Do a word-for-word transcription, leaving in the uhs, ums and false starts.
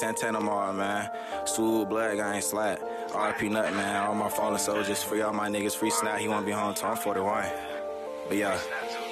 Santana Mall, man. Swoop, Blood, I ain't slack. R I P Nut, man. All my fallen soldiers, free all my niggas, free Snap. He won't be home till I'm forty-one. But yeah.